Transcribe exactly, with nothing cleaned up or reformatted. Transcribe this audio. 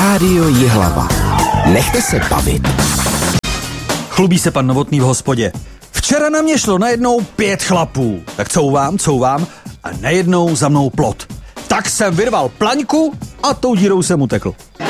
Rádio Jihlava. Nechte se bavit. Chlubí se pan Novotný v hospodě. Včera na mě šlo najednou pět chlapů. Tak couvám, couvám a najednou za mnou plot. Tak jsem vyrval plaňku a tou dírou jsem utekl.